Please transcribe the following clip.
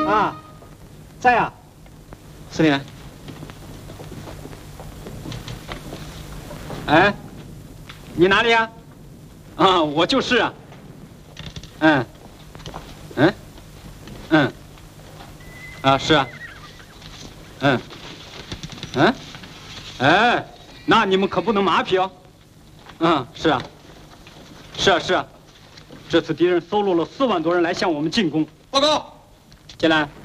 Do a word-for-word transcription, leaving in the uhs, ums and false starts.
啊，在啊， 司令。哎，你哪里呀？啊，我就是啊。嗯，嗯，嗯，啊，是啊。嗯，嗯，哎，那你们可不能马屁哦。嗯，是啊，是啊，是啊。这次敌人搜罗了四万多人来向我们进攻。 报告， 进来。